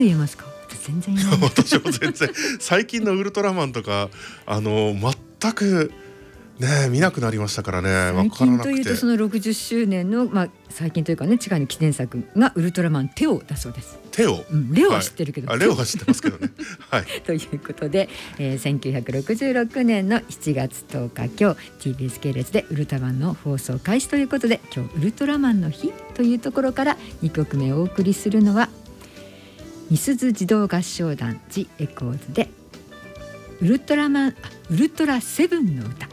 言えますか？全然言えない私も全然最近のウルトラマンとか全くね見なくなりましたからね。 最近というとその60周年の、最近というかね、違いの記念作がウルトラマンテオだそうです。 テオ、 レオは知ってるけど、 レオは知ってますけどねはいということで、1966年の7月10日、今日 TBS 系列でウルトラマンの放送開始ということで、今日ウルトラマンの日というところから2曲目をお送りするのはみすゞ児童合唱団ジ・エコーズでウルトラセブンの歌。